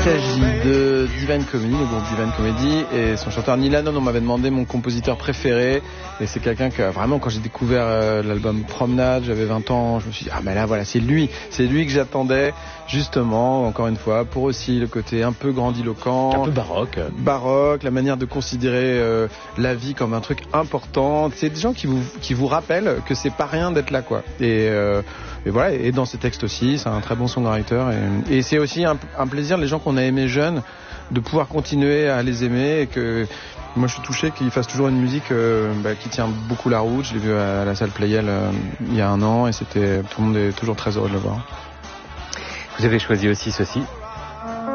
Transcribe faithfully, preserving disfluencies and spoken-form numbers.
s'agit de Divine Comedy, le groupe Divine Comedy, et son chanteur Neil Hannon. On m'avait demandé mon compositeur préféré, et c'est quelqu'un que vraiment, quand j'ai découvert euh, l'album Promenade, j'avais vingt ans, je me suis dit ah mais là voilà, c'est lui, c'est lui que j'attendais justement, encore une fois, pour aussi le côté un peu grandiloquent, un peu baroque, baroque, la manière de considérer euh, la vie comme un truc important. C'est des gens qui vous qui vous rappellent que c'est pas rien d'être là, quoi. Et euh, Et voilà, et dans ces textes aussi, c'est un très bon songwriter. Et, et c'est aussi un, un plaisir, les gens qu'on a aimés jeunes, de pouvoir continuer à les aimer. Et que moi, je suis touché qu'ils fassent toujours une musique euh, bah, qui tient beaucoup la route. Je l'ai vu à, à la salle Playel euh, il y a un an, et c'était tout le monde est toujours très heureux de le voir. Vous avez choisi aussi ceci.